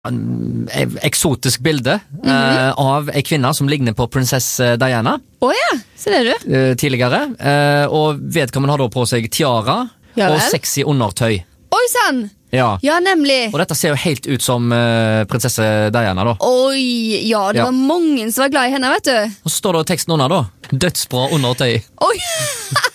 eksotisk bilde av en kvinne som ligner på prinsesse Diana. Ja, så det du. Tidligere. Og vedkommende har da på seg tiara og sexy undertøy. Oi, sann! Ja, nemlig. Og dette ser jo helt ut som prinsesse Diana da. Oi, ja, det var mange som var glad i henne, vet du. Og så står det teksten under da. Dødsbra undertøy. Oi!